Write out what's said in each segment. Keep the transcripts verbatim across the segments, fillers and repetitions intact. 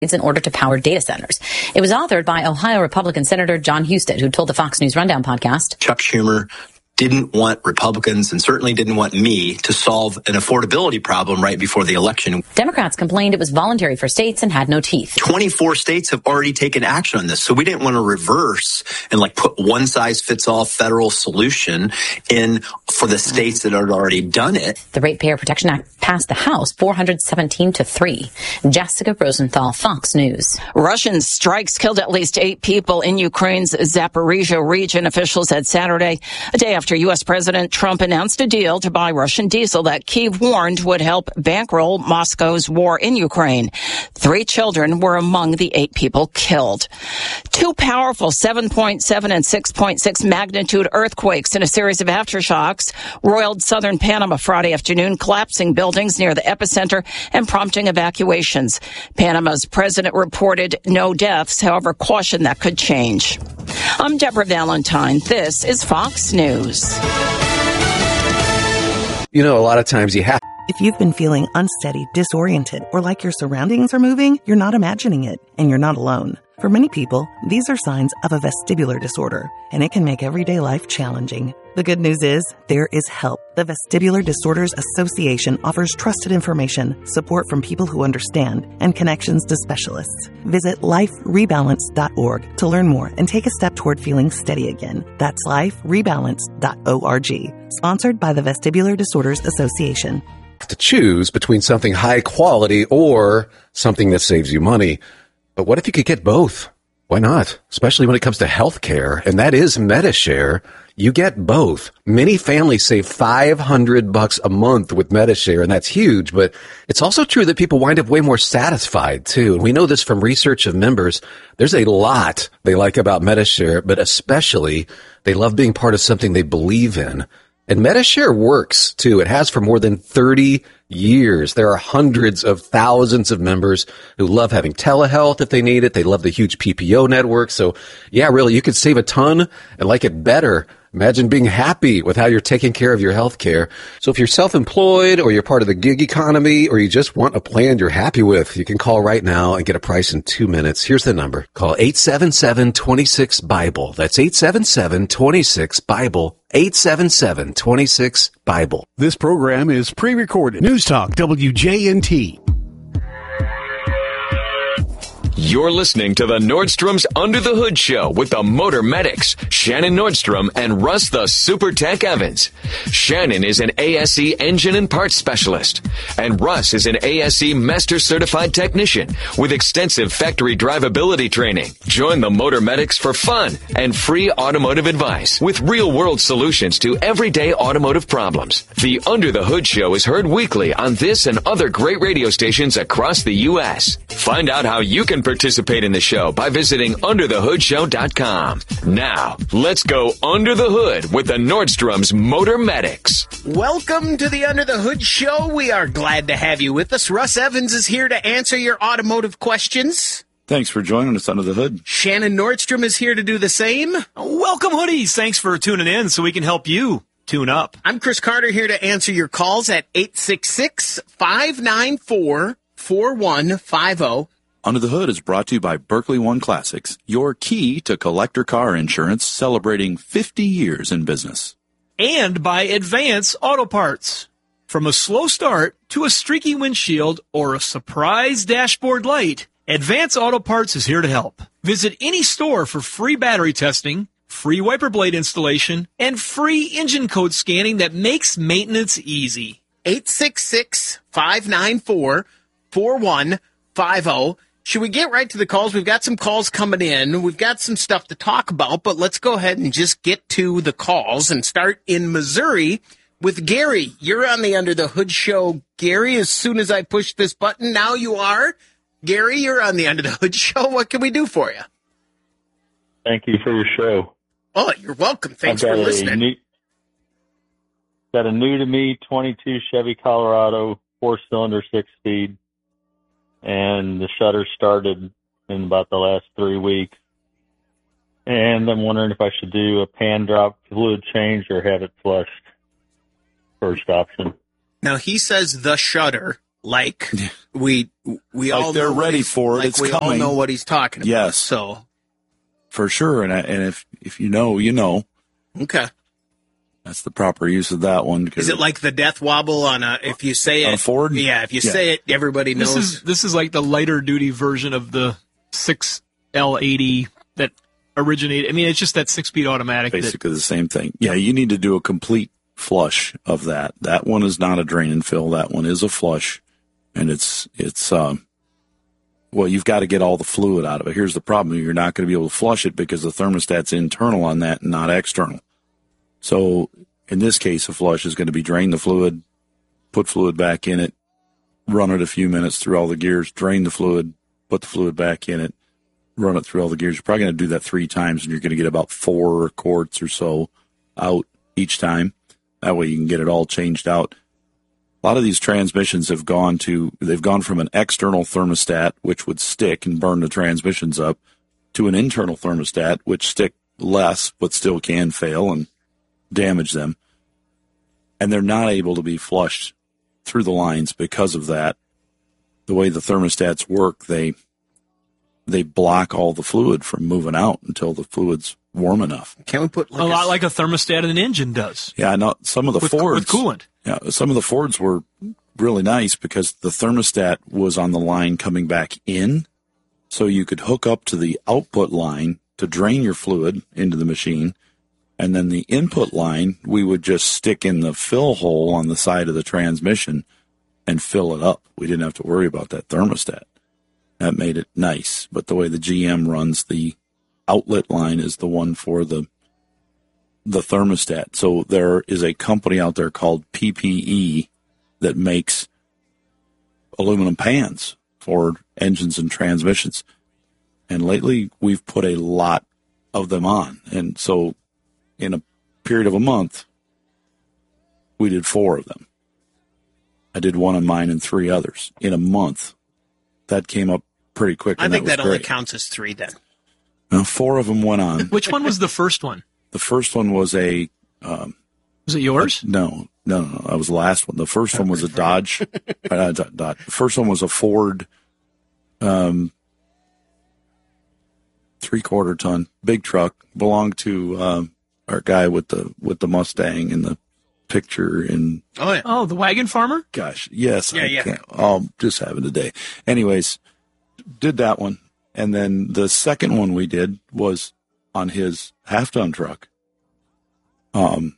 in order to power data centers. It was authored by Ohio Republican Senator John Husted, who told the Fox News Rundown podcast, Chuck Schumer didn't want Republicans and certainly didn't want me to solve an affordability problem right before the election. Democrats complained it was voluntary for states and had no teeth. twenty-four states have already taken action on this, so we didn't want to reverse and like put one size fits all federal solution in for the states that had already done it. The Ratepayer Protection Act passed the House four hundred seventeen to three. Jessica Rosenthal, Fox News. Russian strikes killed at least eight people in Ukraine's Zaporizhia region, officials said Saturday, a day after U S. President Trump announced a deal to buy Russian diesel that Kyiv warned would help bankroll Moscow's war in Ukraine. Three children were among the eight people killed. Two powerful seven point seven and six point six magnitude earthquakes in a series of aftershocks roiled southern Panama Friday afternoon, collapsing buildings near the epicenter and prompting evacuations. Panama's president reported no deaths, however, cautioned that could change. I'm Deborah Valentine. This is Fox News. You know, a lot of times you have. If you've been feeling unsteady, disoriented, or like your surroundings are moving, you're not imagining it, and you're not alone. For many people, these are signs of a vestibular disorder, and it can make everyday life challenging. The good news is, there is help. The Vestibular Disorders Association offers trusted information, support from people who understand, and connections to specialists. Visit life rebalance dot org to learn more and take a step toward feeling steady again. That's life rebalance dot org. Sponsored by the Vestibular Disorders Association. To choose between something high quality or something that saves you money. But what if you could get both? Why not? Especially when it comes to healthcare, and that is MediShare. You get both. Many families save five hundred bucks a month with MediShare, and that's huge, but it's also true that people wind up way more satisfied too. And we know this from research of members. There's a lot they like about MediShare, but especially they love being part of something they believe in. And MediShare works, too. It has for more than thirty years. There are hundreds of thousands of members who love having telehealth if they need it. They love the huge P P O network. So, yeah, really, you could save a ton and like it better. Imagine being happy with how you're taking care of your health care. So if you're self-employed or you're part of the gig economy or you just want a plan you're happy with, you can call right now and get a price in two minutes. Here's the number. Call eight seven seven, two six, BIBLE. That's eight seven seven, two six, BIBLE. eight seven seven, two six, BIBLE. This program is pre-recorded. News Talk W J N T. You're listening to the Nordstrom's Under the Hood Show with the Motor Medics, Shannon Nordstrom and Russ the Super Tech Evans. Shannon is an A S E engine and parts specialist, and Russ is an A S E Master Certified Technician with extensive factory drivability training. Join the Motor Medics for fun and free automotive advice with real-world solutions to everyday automotive problems. The Under the Hood Show is heard weekly on this and other great radio stations across the U S. Find out how you can participate in the show by visiting under the hood show dot com. Now, let's go under the hood with the Nordstrom's Motor Medics. Welcome to the Under the Hood Show. We are glad to have you with us. Russ Evans is here to answer your automotive questions. Thanks for joining us under the hood. Shannon Nordstrom is here to do the same. Welcome, hoodies. Thanks for tuning in so we can help you tune up. I'm Chris Carter here to answer your calls at eight six six, five nine four, four one five zero. Under the Hood is brought to you by Berkeley One Classics, your key to collector car insurance, celebrating fifty years in business. And by Advance Auto Parts. From a slow start to a streaky windshield or a surprise dashboard light, Advance Auto Parts is here to help. Visit any store for free battery testing, free wiper blade installation, and free engine code scanning that makes maintenance easy. eight six six, five nine four, four one five zero. Should we get right to the calls? We've got some calls coming in. We've got some stuff to talk about, but let's go ahead and just get to the calls and start in Missouri with Gary. You're on the Under the Hood Show, Gary. As soon as I push this button, now you are. Gary, you're on the Under the Hood Show. What can we do for you? Thank you for your show. Oh, you're welcome. Thanks for listening. New, got a new to me twenty-two Chevy Colorado, four-cylinder, six-speed. And the shutter started in about the last three weeks. And I'm wondering if I should do a pan drop fluid change or have it flushed. First option. Now, he says the shutter. like we we Like all they're know what ready he's- for it. Like It's we coming. all know what he's talking about. Yes. So For sure. And I, and if, if you know, you know. okay. That's the proper use of that one. 'cause Is it like the death wobble on a? If you say On it, a Ford? Yeah. If you Yeah. say it, everybody knows. This is this is like the lighter duty version of the six L eighty that originated. I mean, it's just that six speed automatic. that- basically the same thing? Yeah, you need to do a complete flush of that. That one is not a drain and fill. That one is a flush, and it's it's um. Well, you've got to get all the fluid out of it. Here's the problem: you're not going to be able to flush it because the thermostat's internal on that and not external. So in this case, a flush is going to be drain the fluid, put fluid back in it, run it a few minutes through all the gears, drain the fluid, put the fluid back in it, run it through all the gears. You're probably going to do that three times, and you're going to get about four quarts or so out each time. That way you can get it all changed out. A lot of these transmissions have gone to, they've gone from an external thermostat, which would stick and burn the transmissions up, to an internal thermostat, which stick less, but still can fail and damage them. And they're not able to be flushed through the lines because of that. The way the thermostats work, they they block all the fluid from moving out until the fluid's warm enough. Can we put like a lot like a thermostat in an engine does. Yeah, no, some of the With- Fords with coolant. Yeah, some of the Fords were really nice because the thermostat was on the line coming back in, so you could hook up to the output line to drain your fluid into the machine, and then the input line we would just stick in the fill hole on the side of the transmission and fill it up. We didn't have to worry about that thermostat. That made it nice. But the way the G M runs, the outlet line is the one for the the thermostat. So there is a company out there called P P E that makes aluminum pans for engines and transmissions. And lately we've put a lot of them on. And so in a period of a month, we did four of them. I did one on mine and three others in a month. That came up pretty quick. I and think that, that, was only great. counts as three then. Now, four of them went on. Which one was the first one? The first one was a. Um, was it yours? A, no, no, no. That was the last one. The first one was a Dodge. uh, Dodge. The first one was a Ford, um, three quarter ton big truck. Belonged to um, our guy with the with the Mustang in the picture. In oh yeah. Oh, the wagon farmer. Gosh, yes. Yeah, I yeah. Can't, oh, just having a day. Anyways, did that one. And then the second one we did was on his half-ton truck. Um,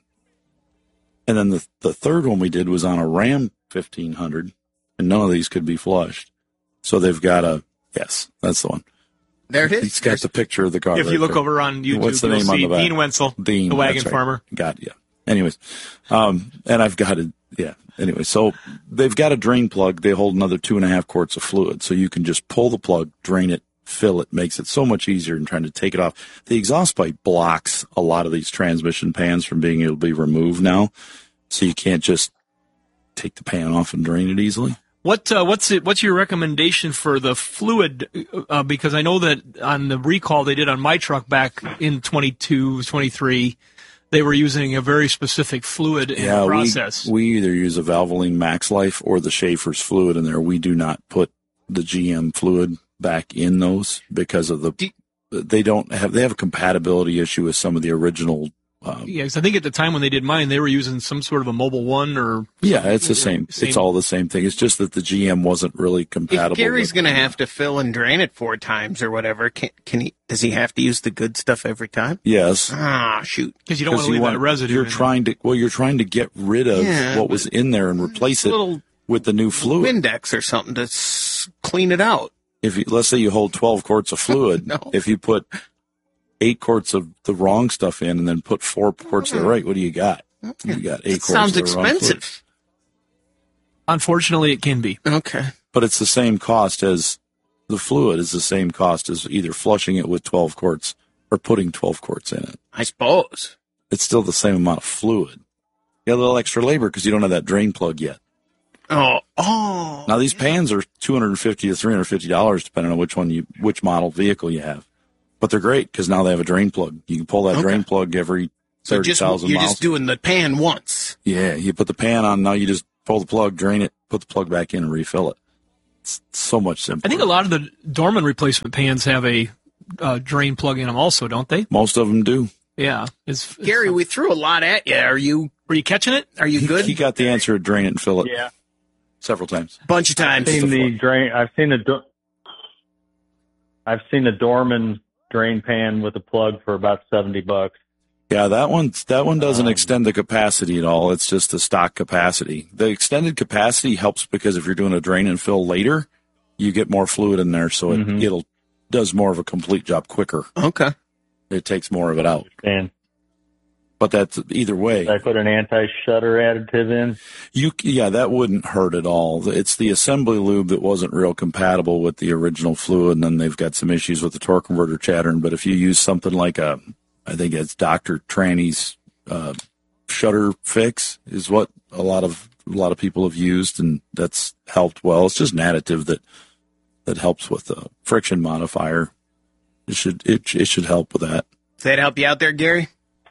and then the the third one we did was on a Ram fifteen hundred, and none of these could be flushed. So they've got a, yes, that's the one. There it is. He's got the picture of the car. If right you look there. over on YouTube, What's the you'll name on see the back? Dean Wenzel, Dean, the wagon that's right. farmer. Got it, yeah. Anyways, um, and I've got it, yeah. Anyway, so they've got a drain plug. They hold another two and a half quarts of fluid, so you can just pull the plug, drain it, fill it. Makes it so much easier than trying to take it off. The exhaust pipe blocks a lot of these transmission pans from being able to be removed now, so you can't just take the pan off and drain it easily. What uh, what's it? What's your recommendation for the fluid? Uh, because I know that on the recall they did on my truck back in twenty-two, twenty-three, they were using a very specific fluid in Yeah, the process. we, we either use a Valvoline Max Life or the Schaefer's fluid in there. We do not put the G M fluid back in those because of the, they don't have, they have a compatibility issue with some of the original. Um, yeah, 'cause I think at the time when they did mine, they were using some sort of a Mobile One or. yeah, it's the same. same. It's all the same thing. It's just that the G M wasn't really compatible. If Gary's with- going to have to fill and drain it four times or whatever, can, can he? Does he have to use the good stuff every time? Yes. Ah, shoot. Because you don't want to leave want- that residue. You're in there. trying to, well, you're trying to get rid of Yeah, what was in there and replace it little with the new fluid. Windex or something to s- clean it out. If you, let's say you hold twelve quarts of fluid, No. if you put eight quarts of the wrong stuff in and then put four quarts of the right, what do you got? You got eight That quarts sounds of the wrong fluid. expensive. Unfortunately, it can be. Okay. But it's the same cost as the fluid is the same cost as either flushing it with twelve quarts or putting twelve quarts in it. I suppose. It's still the same amount of fluid. You got a little extra labor because you don't have that drain plug yet. Oh, oh. Now these pans are two hundred fifty to three hundred fifty dollars depending on which one you, which model vehicle you have. But they're great because now they have a drain plug. You can pull that Okay. drain plug every So thirty just thousand you're miles. just doing the pan once. Yeah, you put the pan on. Now you just Pull the plug, drain it, put the plug back in, and refill it. It's so much simpler. I think a lot of the Dorman replacement pans have a uh, drain plug in them also, don't they? Most of them do. Yeah. It's, it's, Gary, we threw a lot at you. Are you Were you catching it? Are you good? He got the answer: drain it and fill it. Yeah, several times, bunch of times. I've seen the drain. I've seen the. I've seen the Dorman drain pan with a plug for about seventy bucks. Yeah, that one. That one doesn't um, extend the capacity at all. It's just the stock capacity. The extended capacity helps because if you're doing a drain and fill later, you get more fluid in there, so it mm-hmm. it'll does more of a complete job quicker. Okay. It takes more of it out. And but that's either way. I put an anti-shutter additive in. You yeah, that wouldn't hurt at all. It's the assembly lube that wasn't real compatible with the original fluid, and then they've got some issues with the torque converter chattering. But if you use something like a, I think it's Doctor Tranny's uh, shutter fix is what a lot of a lot of people have used, and that's helped well. It's just an additive that that helps with the friction modifier. It should it it should help with that. Does that help you out there, Gary?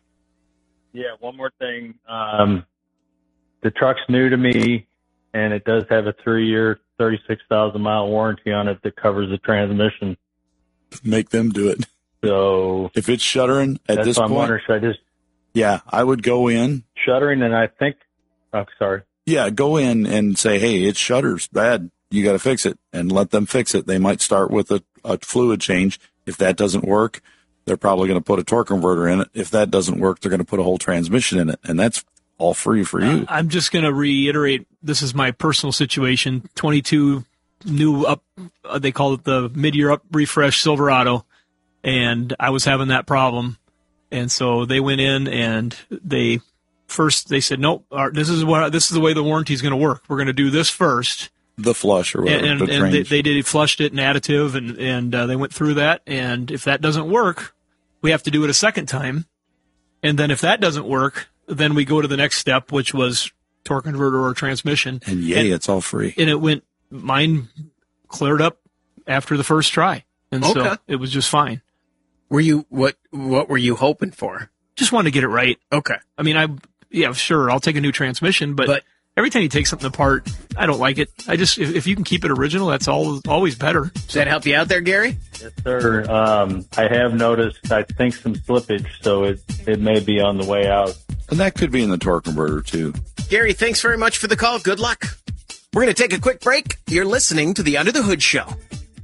Yeah, one more thing. Um, the truck's new to me, and it does have a three-year, thirty-six thousand mile warranty on it that covers the transmission. Make them do it. So if it's shuttering at that's this what point, I'm wondering, should I just yeah, I would go in shuttering, and I think, oh, sorry. Yeah, go in and say, hey, it shutters bad. You got to fix it, and let them fix it. They might start with a, a fluid change. If that doesn't work, they're probably going to put a torque converter in it. If that doesn't work, they're going to put a whole transmission in it, and that's all free for you. Uh, I'm just going to reiterate, this is my personal situation. twenty-two new up, uh, they call it the mid-year up refresh Silverado, and I was having that problem. And so they went in and they first they said, nope, our, this is what this is the way the warranty is going to work. We're going to do this first. The flush or whatever. And, and, and they, they did flushed it and additive, and and uh, they went through that. And if that doesn't work, we have to do it a second time. And then if that doesn't work, then we go to the next step, which was torque converter or transmission. And yay, and, it's all free. And it went, mine cleared up after the first try, and okay. so it was just fine. Were you what? What were you hoping for? Just wanted to get it right. Okay. I mean, I yeah, sure, I'll take a new transmission, but. but every time you take something apart, I don't like it. I just, if, if you can keep it original, that's all, always better. Does that help you out there, Gary? Yes, sir. Um, I have noticed, I think, some slippage, so it, it may be on the way out. And that could be in the torque converter, too. Gary, thanks very much for the call. Good luck. We're going to take a quick break. You're listening to the Under the Hood Show.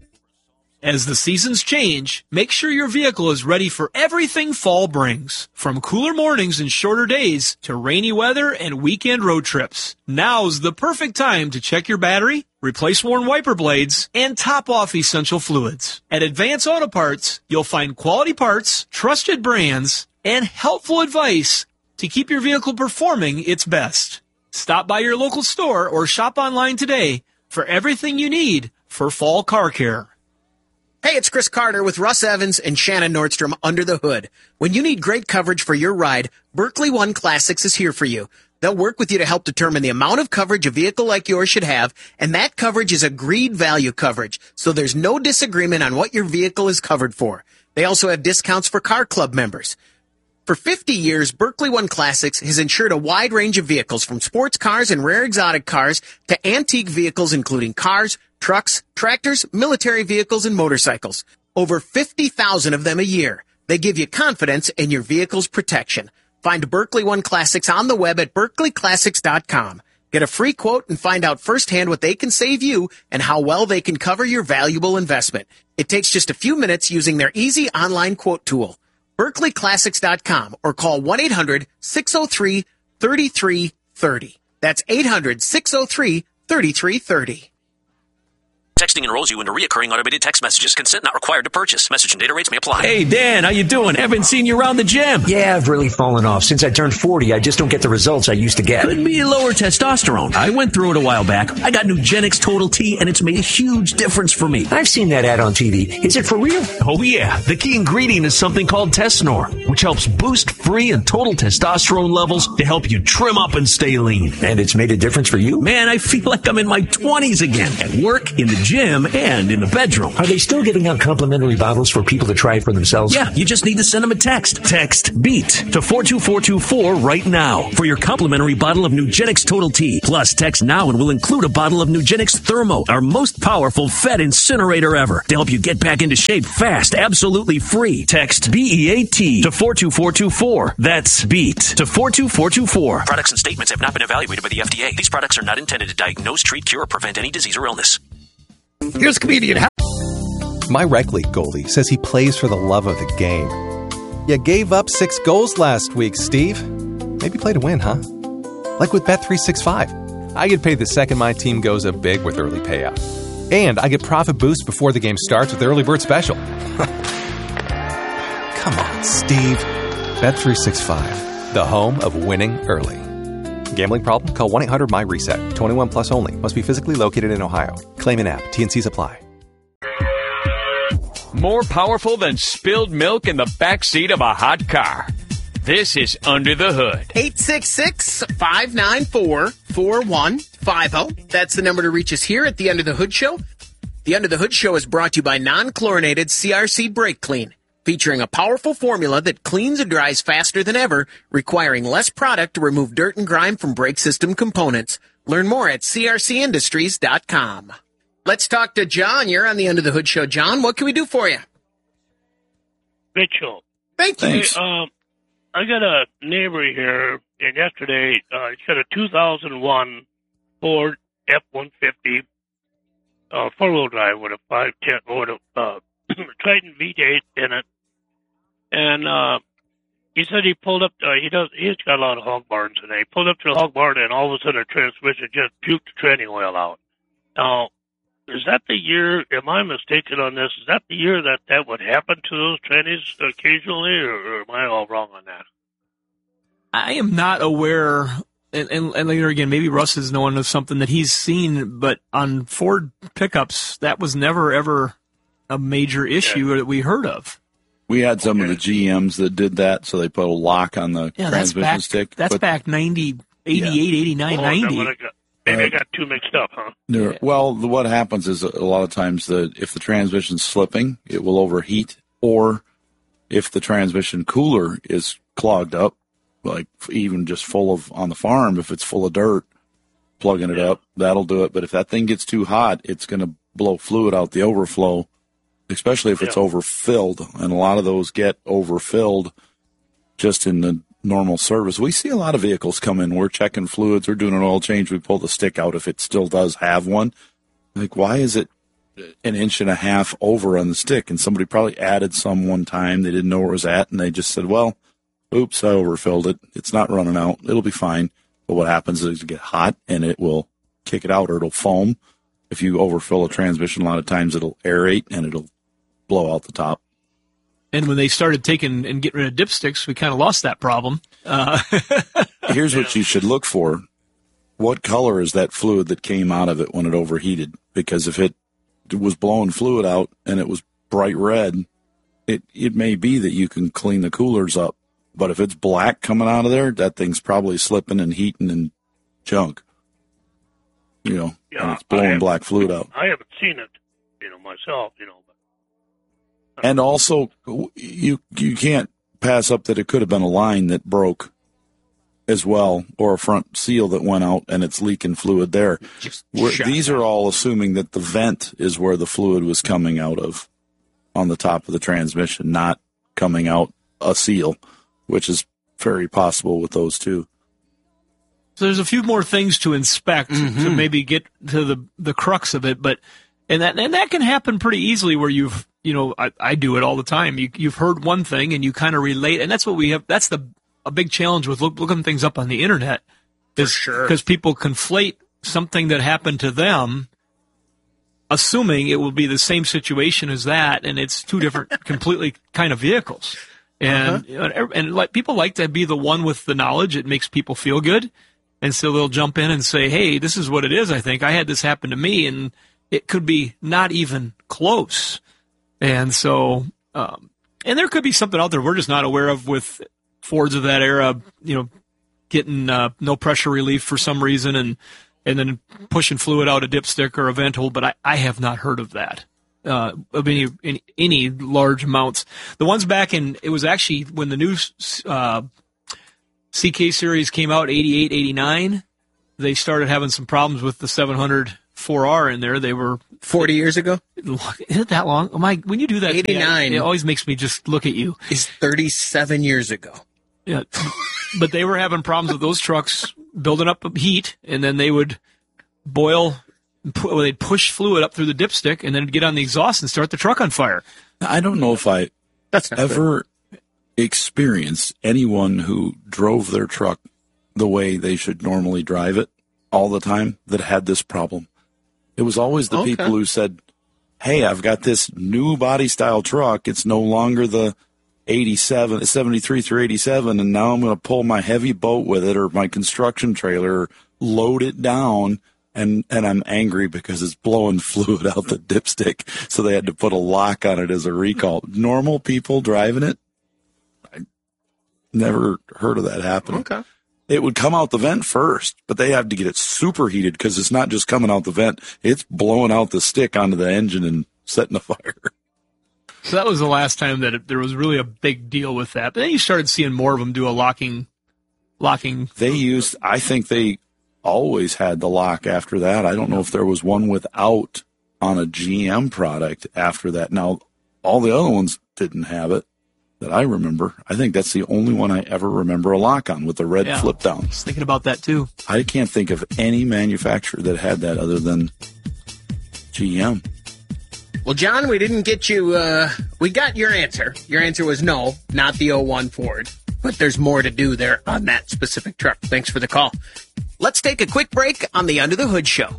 As the seasons change, make sure your vehicle is ready for everything fall brings. From cooler mornings and shorter days to rainy weather and weekend road trips. Now's the perfect time to check your battery, replace worn wiper blades, and top off essential fluids. At Advance Auto Parts, you'll find quality parts, trusted brands, and helpful advice to keep your vehicle performing its best. Stop by your local store or shop online today for everything you need for fall car care. Hey, it's Chris Carter with Russ Evans and Shannon Nordstrom Under the Hood. When you need great coverage for your ride, Berkley One Classics is here for you. They'll work with you to help determine the amount of coverage a vehicle like yours should have, and that coverage is agreed value coverage, so there's no disagreement on what your vehicle is covered for. They also have discounts for Car Club members. For fifty years, Berkley One Classics has insured a wide range of vehicles, from sports cars and rare exotic cars to antique vehicles, including cars, trucks, tractors, military vehicles, and motorcycles. Over fifty thousand of them a year. They give you confidence in your vehicle's protection. Find Berkley One Classics on the web at berkley classics dot com. Get a free quote and find out firsthand what they can save you and how well they can cover your valuable investment. It takes just a few minutes using their easy online quote tool. berkley classics dot com or call one eight hundred six oh three three three three oh. That's eight hundred six oh three three three three oh. Texting enrolls you into recurring automated text messages. Consent not required to purchase. Message and data rates may apply. Hey, Dan, how you doing? Haven't seen you around the gym. Yeah, I've really fallen off. Since I turned forty, I just don't get the results I used to get. Could be lower testosterone. I went through it a while back. I got Nugenix Total T, and it's made a huge difference for me. I've seen that ad on T V. Is it for real? Oh, yeah. The key ingredient is something called Tesnor, which helps boost free and total testosterone levels to help you trim up and stay lean. And it's made a difference for you? Man, I feel like I'm in my twenties again. At work, in the gym, and in the bedroom. Are they still giving out complimentary bottles for people to try for themselves? Yeah, you just need to send them a text. Text BEAT to four two four two four right now for your complimentary bottle of Nugenix Total T. Plus, text now and we'll include a bottle of Nugenix Thermo, our most powerful Fed incinerator ever, to help you get back into shape fast, absolutely free. Text B E A T to four two four two four. That's BEAT to four two four two four. Products and statements have not been evaluated by the F D A. These products are not intended to diagnose, treat, cure, or prevent any disease or illness. Here's comedian. My rec league goalie says he plays for the love of the game. You gave up six goals last week, Steve. Maybe play to win, huh? Like with Bet three sixty-five. I get paid the second my team goes up big with early payout. And I get profit boost before the game starts with early bird special. Come on, Steve. Bet three sixty-five, the home of winning early. Gambling problem? Call one eight hundred my reset. twenty-one plus only. Must be physically located in Ohio. Claim in app. T N Cs apply. More powerful than spilled milk in the backseat of a hot car. This is Under the Hood. eight six six, five nine four, four one five zero. That's the number to reach us here at the Under the Hood Show. The Under the Hood Show is brought to you by non-chlorinated C R C Brake Clean, featuring a powerful formula that cleans and dries faster than ever, requiring less product to remove dirt and grime from brake system components. Learn more at C R C industries dot com. Let's talk to John. You're on the Under the Hood Show. John, what can we do for you? Mitchell. Thank you. Hey, um, I got a neighbor here, and yesterday uh, he's got a two thousand one Ford F one fifty uh, four-wheel drive with a five ten or a uh, Triton V eight in it, and uh, he said he pulled up. Uh, he does. He's got a lot of hog barns, and he pulled up to the hog barn, and all of a sudden, the transmission just puked the training oil out. Now, is that the year? Am I mistaken on this? Is that the year that that would happen to those trannies occasionally, or, or am I all wrong on that? I am not aware, and, and, and later again, maybe Russ is knowing of something that he's seen, but on Ford pickups, that was never, ever a major issue that we heard of. We had some of the G Ms that did that, so they put a lock on the Yeah, that's transmission back, stick. that's but back ninety, eighty-eight, eighty-nine, Oh, ninety. that got, maybe I got two mixed up, huh? There- Well, the- what happens is a lot of times that if the transmission's slipping, it will overheat, or if the transmission cooler is clogged up, like even just full of on the farm, if it's full of dirt, plugging it up, that'll do it. But if that thing gets too hot, it's going to blow fluid out the overflow, especially if it's Yeah. overfilled. And a lot of those get overfilled just in the normal service. We see a lot of vehicles come in. We're checking fluids. We're doing an oil change. We pull the stick out if it still does have one. Like, why is it an inch and a half over on the stick? And somebody probably added some one time. They didn't know where it was at, and they just said, well, oops, I overfilled it. It's not running out. It'll be fine. But what happens is it get hot, and it will kick it out, or it'll foam. If you overfill a transmission, a lot of times it'll aerate, and it'll blow out the top. And when they started taking and getting rid of dipsticks, we kind of lost that problem. Uh, Here's what you should look for. What color is that fluid that came out of it when it overheated? Because if it was blowing fluid out and it was bright red, it, it may be that you can clean the coolers up. But if it's black coming out of there, that thing's probably slipping and heating and junk. You know, Yeah, and it's I blowing haven't- black fluid out. I haven't seen it, you know, myself, you know. And also, you you can't pass up that it could have been a line that broke as well, or a front seal that went out and it's leaking fluid there. We're, these are all assuming that the vent is where the fluid was coming out of on the top of the transmission, not coming out a seal, which is very possible with those two. So there's a few more things to inspect Mm-hmm. to maybe get to the the crux of it, but and that and that can happen pretty easily where you've you know I, I do it all the time. You you've heard one thing and you kind of relate, and that's what we have. That's the a big challenge with look, looking things up on the internet. Is, For sure, because people conflate something that happened to them, assuming it will be the same situation as that, and it's two different, completely kind of vehicles. And Uh-huh. you know, and like people like to be the one with the knowledge. It makes people feel good. And so they'll jump in and say, hey, this is what it is, I think. I had this happen to me, and it could be not even close. And so, um, and there could be something out there we're just not aware of with Fords of that era, you know, getting uh, no pressure relief for some reason and and then pushing fluid out a dipstick or a vent hole, but I, I have not heard of that. Uh, of any, any any large amounts. The ones back in, it was actually when the new uh, C K series came out, eighty-eight, eighty-nine, they started having some problems with the seven hundred four R in there. They were forty years ago. Is it that long? Oh my! When you do that, eighty-nine. To me, it always makes me just look at you. Is thirty-seven years ago. Yeah, but they were having problems with those trucks building up heat, and then they would boil. Well, they'd push fluid up through the dipstick and then it'd get on the exhaust and start the truck on fire. I don't know if I That's ever good. experienced anyone who drove their truck the way they should normally drive it all the time that had this problem. It was always the Okay. people who said, hey, I've got this new body style truck. It's no longer the eighty-seven, seventy-three through eighty-seven, and now I'm going to pull my heavy boat with it or my construction trailer, load it down. And and I'm angry because it's blowing fluid out the dipstick, so they had to put a lock on it as a recall. Normal people driving it, I never heard of that happening. Okay. It would come out the vent first, but they have to get it superheated because it's not just coming out the vent. It's blowing out the stick onto the engine and setting a fire. So that was the last time that it, there was really a big deal with that. But then you started seeing more of them do a locking. locking. They used, I think they always had the lock after that. I don't know if there was one without on a G M product after that. Now, all the other ones didn't have it that I remember. I think that's the only one I ever remember a lock on with the red Yeah. flip down. I was thinking about that too. I can't think of any manufacturer that had that other than G M. Well, John, we didn't get you, uh, we got your answer. Your answer was no, not the oh one Ford. But there's more to do there on that specific truck. Thanks for the call. Let's take a quick break on the Under the Hood Show.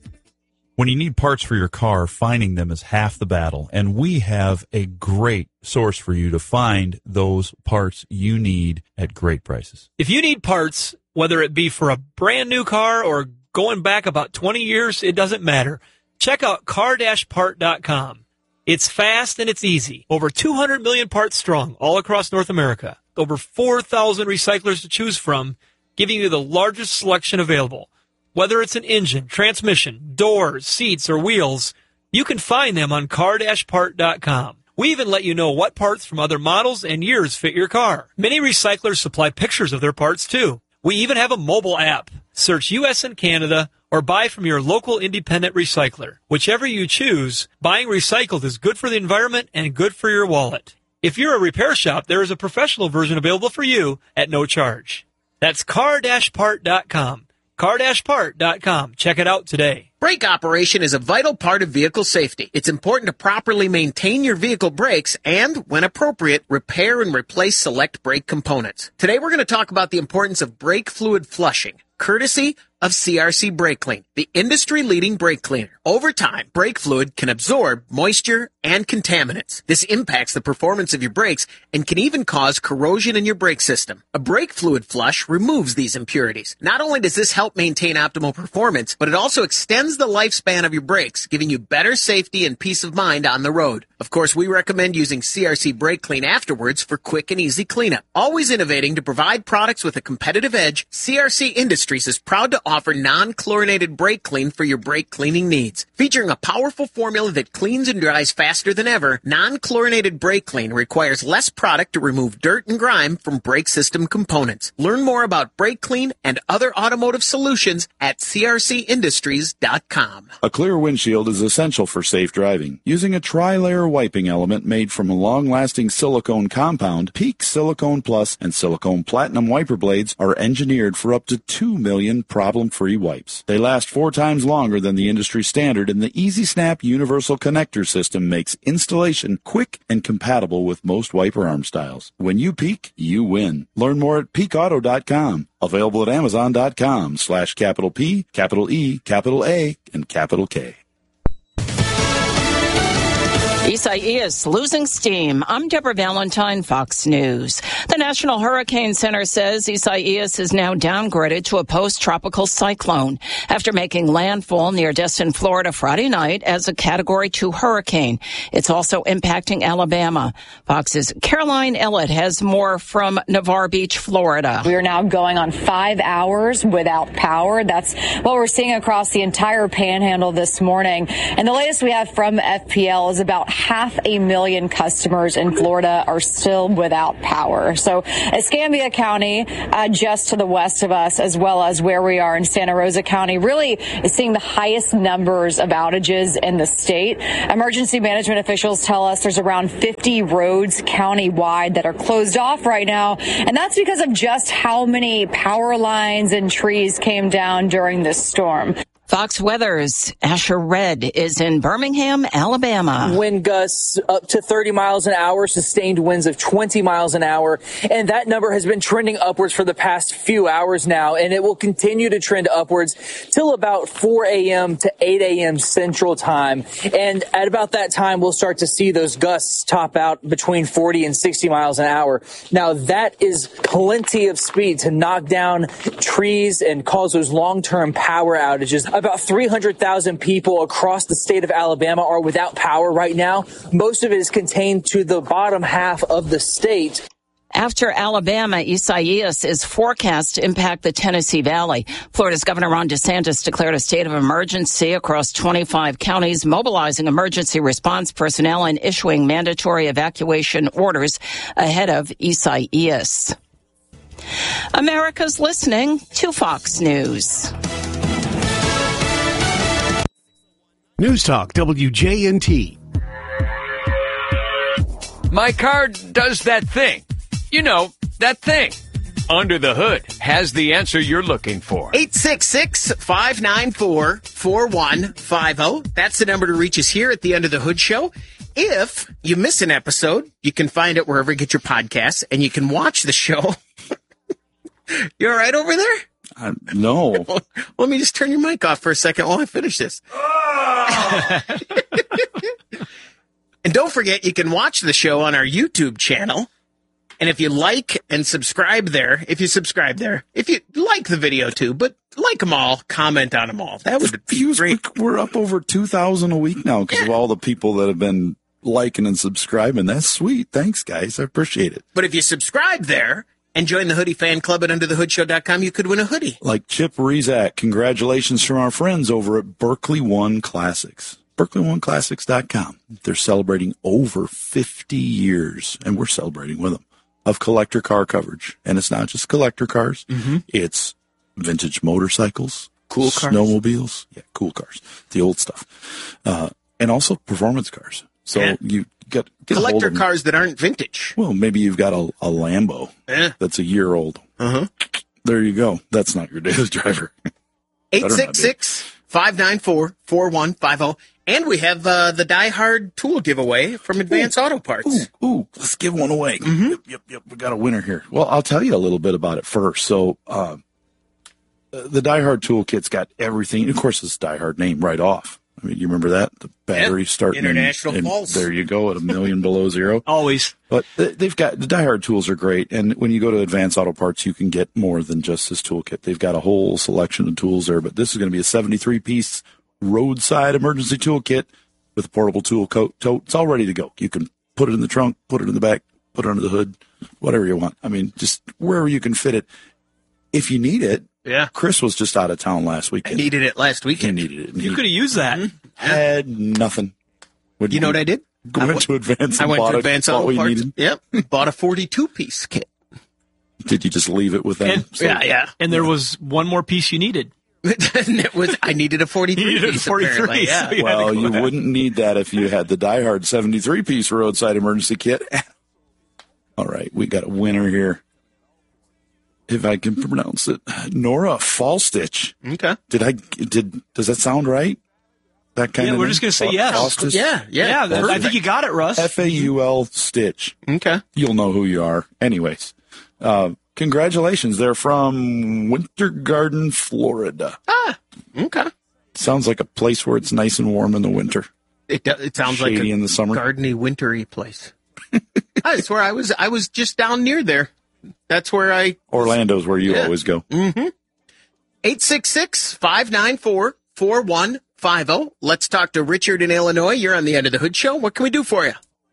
When you need parts for your car, finding them is half the battle, and we have a great source for you to find those parts you need at great prices. If you need parts, whether it be for a brand new car or going back about twenty years, it doesn't matter. Check out car dash part dot com. It's fast and it's easy. Over two hundred million parts strong all across North America. Over four thousand recyclers to choose from, giving you the largest selection available. Whether it's an engine, transmission, doors, seats, or wheels, you can find them on car dash part dot com. We even let you know what parts from other models and years fit your car. Many recyclers supply pictures of their parts too. We even have a mobile app. Search U S and Canada or buy from your local independent recycler. Whichever you choose, buying recycled is good for the environment and good for your wallet. If you're a repair shop, there is a professional version available for you at no charge. That's car dash part dot com. car dash part dot com. Check it out today. Brake operation is a vital part of vehicle safety. It's important to properly maintain your vehicle brakes and, when appropriate, repair and replace select brake components. Today we're going to talk about the importance of brake fluid flushing, courtesy of C R C Brake Clean, the industry-leading brake cleaner. Over time, brake fluid can absorb moisture and contaminants. This impacts the performance of your brakes and can even cause corrosion in your brake system. A brake fluid flush removes these impurities. Not only does this help maintain optimal performance, but it also extends the lifespan of your brakes, giving you better safety and peace of mind on the road. Of course, we recommend using C R C Brake Clean afterwards for quick and easy cleanup. Always innovating to provide products with a competitive edge, C R C Industries is proud to offer non-chlorinated brake clean for your brake cleaning needs. Featuring a powerful formula that cleans and dries faster than ever, non-chlorinated brake clean requires less product to remove dirt and grime from brake system components. Learn more about brake clean and other automotive solutions at c r c industries dot com. A clear windshield is essential for safe driving. Using a tri-layer wiping element made from a long-lasting silicone compound, Peak Silicone Plus and Silicone Platinum wiper blades are engineered for up to two million problem-free wipes. They last four times longer than the industry standard, and the Easy Snap Universal Connector System makes installation quick and compatible with most wiper arm styles. When you peak, you win. Learn more at peak auto dot com. Available at amazon dot com slash capital P, capital E, capital A, and capital K. Isaias losing steam. I'm Deborah Valentine, Fox News. The National Hurricane Center says Isaias is now downgraded to a post-tropical cyclone after making landfall near Destin, Florida Friday night as a Category two hurricane. It's also impacting Alabama. Fox's Caroline Ellett has more from Navarre Beach, Florida. We are now going on five hours without power. That's what we're seeing across the entire panhandle this morning. And the latest we have from F P L is about half a million customers in Florida are still without power. So Escambia County, uh, just to the west of us, as well as where we are in Santa Rosa County, really is seeing the highest numbers of outages in the state. Emergency management officials tell us there's around fifty roads countywide that are closed off right now. And that's because of just how many power lines and trees came down during this storm. Fox Weather's Asher Red is in Birmingham, Alabama. Wind gusts up to thirty miles an hour, sustained winds of twenty miles an hour. And that number has been trending upwards for the past few hours now. And it will continue to trend upwards till about four a.m. to eight a.m. Central Time. And at about that time, we'll start to see those gusts top out between forty and sixty miles an hour. Now, that is plenty of speed to knock down trees and cause those long-term power outages. About three hundred thousand people across the state of Alabama are without power right now. Most of it is contained to the bottom half of the state. After Alabama, Isaias is forecast to impact the Tennessee Valley. Florida's Governor Ron DeSantis declared a state of emergency across twenty-five counties, mobilizing emergency response personnel and issuing mandatory evacuation orders ahead of Isaias. America's listening to Fox News. News Talk W J N T. My car does that thing. You know, that thing. Under the Hood has the answer you're looking for. eight six six, five nine four, four one five zero. That's the number to reach us here at the Under the Hood Show. If you miss an episode, you can find it wherever you get your podcasts, and you can watch the show. You all right over there? Uh, no. Well, let me just turn your mic off for a second while I finish this. And don't forget, you can watch the show on our YouTube channel. And if you like and subscribe there, if you subscribe there, if you like the video too, but like them all, comment on them all. That would be great. We're up over two thousand a week now because yeah. of all the people that have been liking and subscribing. That's sweet. Thanks, guys. I appreciate it. But if you subscribe there and join the Hoodie Fan Club at under the hood show dot com, you could win a hoodie. Like Chip Rezak, congratulations from our friends over at Berkeley One Classics. Berkeley One Classics dot com. They're celebrating over fifty years, and we're celebrating with them, of collector car coverage. And it's not just collector cars. Mm-hmm. It's vintage motorcycles, cool cars, snowmobiles. Yeah, cool cars. The old stuff. Uh, and also performance cars. So yeah. you got get collector a hold of cars that aren't vintage. Well, maybe you've got a, a Lambo yeah. that's a year old. Uh-huh. There you go. That's not your daily driver. eight six six, five nine four, four one five zero. And we have uh, the Die Hard tool giveaway from Advance ooh, Auto Parts. Ooh, ooh, let's give one away. Mm-hmm. Yep, yep, yep. We got a winner here. Well, I'll tell you a little bit about it first. So, uh, the Die Hard toolkit's got everything. Of course, it's Die Hard name right off. I mean, you remember that? The battery yep. starting International in, Pulse. There you go, at a million below zero. Always. But they've got, the Die Hard tools are great. And when you go to Advance Auto Parts, you can get more than just this toolkit. They've got a whole selection of tools there. But this is going to be a seventy-three piece roadside emergency toolkit with a portable tool coat. tote. It's all ready to go. You can put it in the trunk, put it in the back, put it under the hood, whatever you want. I mean, just wherever you can fit it. If you need it, yeah. Chris was just out of town last weekend. I needed it last weekend. He needed it. You could have used that. Mm-hmm. Had nothing. Would you know what I did? Go I went to Advance. I and went bought to Advance Auto Parts. Needed. Yep. Bought a forty-two piece kit. Did you just leave it with them? And, so, yeah, yeah. And there was one more piece you needed. it was. I needed a forty-three you needed piece. A forty-three. Yeah. So you well, you that. wouldn't need that if you had the Die Hard seventy-three piece roadside emergency kit. All right, we got a winner here. If I can pronounce it, Nora Fallstitch. Okay. Did I? Did does that sound right? That kind yeah, of. we're just gonna say yes. Fallstitch? Yeah, yeah. yeah I think you got it, Russ. F A U L Stitch. Okay. You'll know who you are. Anyways, uh, congratulations. They're from Winter Garden, Florida. Ah. Okay. Sounds like a place where it's nice and warm in the winter. It do, it sounds Shady like a in the summer. gardeny, wintry place. I swear I was I was just down near there. That's where I Orlando's where you Yeah. always go. Mm-hmm. eight six six, five nine four, four one five zero. Let's talk to Richard in Illinois. You're on the End of the Hood Show. What can we do for you?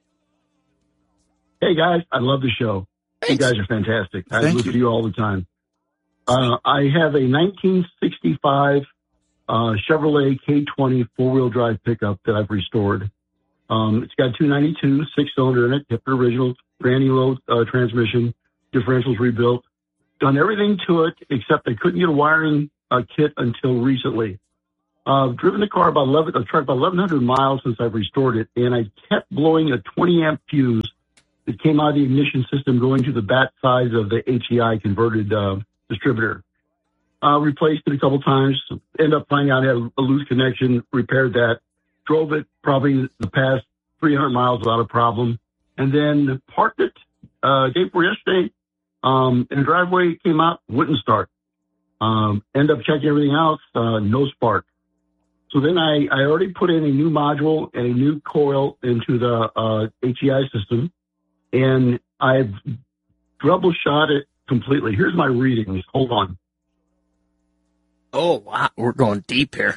Hey, guys. I love the show. You guys are fantastic. I Thank listen you. to you all the time. Uh, I have a nineteen sixty-five uh, Chevrolet K twenty four-wheel drive pickup that I've restored. Um, it's got two ninety-two, six-cylinder in it, kept the original granny low uh, transmission, differentials rebuilt. Done everything to it except I couldn't get a wiring uh, kit until recently. Uh, driven the car about eleven, a truck about eleven hundred miles since I've restored it, and I kept blowing a twenty amp fuse that came out of the ignition system going to the bat size of the H E I converted uh, distributor. Uh, replaced it a couple times, ended up finding out I had a loose connection, repaired that, drove it probably the past three hundred miles without a problem, and then parked it uh, day before yesterday um, in the driveway, came out, wouldn't start. Um, ended up checking everything else, uh, no spark. So then I, I already put in a new module and a new coil into the uh, H E I system, and I've double shot it completely. Here's my readings. Hold on. Oh, wow. We're going deep here.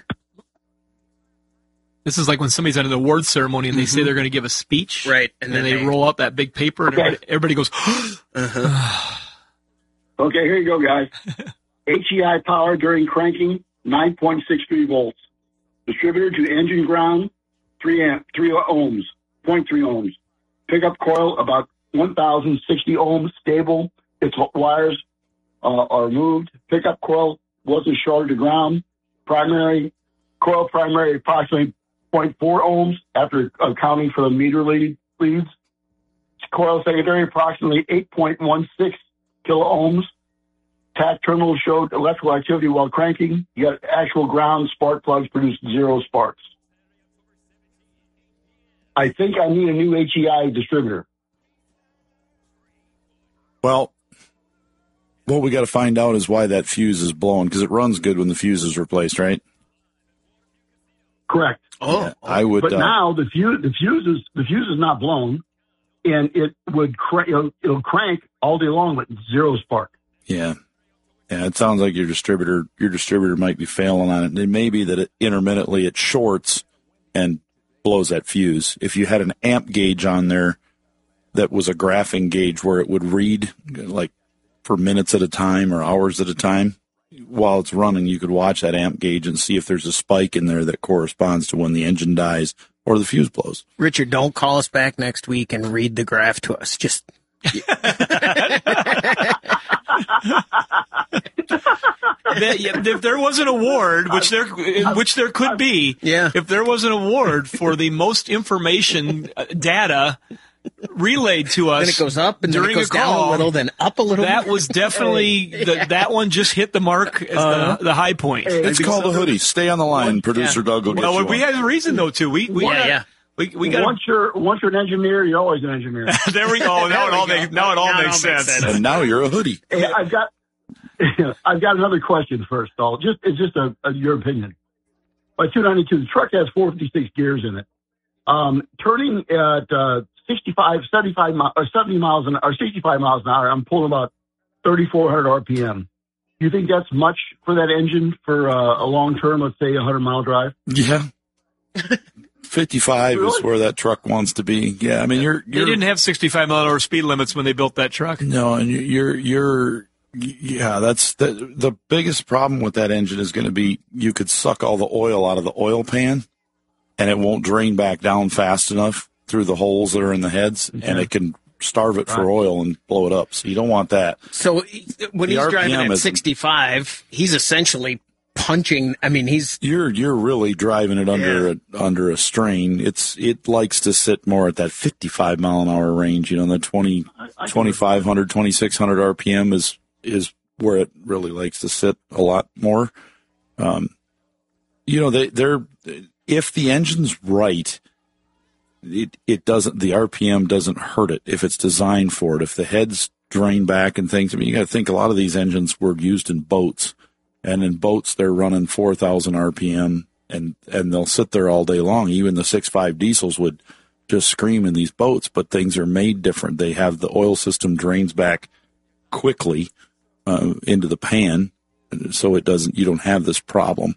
This is like when somebody's at an award ceremony and they say Mhm. they're going to give a speech. Right. And, And then then they, they- roll out that big paper and Okay. everybody, everybody goes, Uh-huh. Okay, here you go, guys. H E I power during cranking, nine point six three volts. Distributor to engine ground, three amp, three ohms, zero point three ohms. Pickup coil about one thousand sixty ohms, stable. Its wires uh, are moved. Pickup coil wasn't shorted to ground. Primary coil primary approximately zero point four ohms after accounting for the meter lead leads. Coil secondary approximately eight point one six kilo ohms. Tack terminal showed electrical activity while cranking. You got actual ground spark plugs produced zero sparks. I think I need a new H E I distributor. Well, what we got to find out is why that fuse is blown, because it runs good when the fuse is replaced, right? Correct. Oh, Yeah, I would. But uh, now the fuse, the fuse is the fuse is not blown, and it would cra- it'll, it'll crank all day long with zero spark. Yeah. Yeah, it sounds like your distributor your distributor might be failing on it. It may be that it, intermittently it shorts and blows that fuse. If you had an amp gauge on there that was a graphing gauge where it would read like for minutes at a time or hours at a time, while it's running, you could watch that amp gauge and see if there's a spike in there that corresponds to when the engine dies or the fuse blows. Richard, don't call us back next week and read the graph to us. Just that, yeah, if there was an award, which there, which there could be, yeah. if there was an award for the most information uh, data relayed to us, then it goes up and then it during goes a call, down a little, then up a little. that was definitely the, that one just hit the mark as Uh, the, the high point. It's called a hoodie. Stay on the line, producer Doug will get Well, you we one. had a reason though too. We we Yeah, got, yeah. we we got once you're once you're an engineer, you're always an engineer. there we go. Now it all makes now it all Now it makes all makes sense. sense. And now you're a hoodie. Hey, I've got I've got another question first, though. Just it's just a, a your opinion. My two ninety-two, the truck has four fifty-six gears in it. Um, turning at uh, sixty-five, seventy-five mi- or seventy miles an or sixty-five miles an hour, I'm pulling about thirty-four hundred R P M. Do you think that's much for that engine for uh, a long term, let's say a hundred mile drive? Yeah. fifty-five is where that truck wants to be. Yeah, I mean, you're, They you're didn't have sixty-five mile an hour speed limits when they built that truck. no, and you- you're, you're, yeah, that's the, the biggest problem with that engine is going to be you could suck all the oil out of the oil pan and it won't drain back down fast enough through the holes that are in the heads, and it can starve it for Right. oil and blow it up. So you don't want that. So he- when The he's R P driving M at is- sixty-five, he's essentially punching. I mean, he's You're you're really driving it under a, under a strain. It's it likes to sit more at that fifty-five mile an hour range. You know, the twenty, twenty-five hundred, twenty-six hundred R P M is is where it really likes to sit a lot more. Um, you know, they they're if the engine's right, it it doesn't the R P M doesn't hurt it if it's designed for it. If the heads drain back and things, I mean, you got to think a lot of these engines were used in boats. And in boats, they're running four thousand R P M and and they'll sit there all day long. Even the six five diesels would just scream in these boats, but things are made different. They have the oil system drains back quickly uh, into the pan, so it doesn't. You don't have this problem.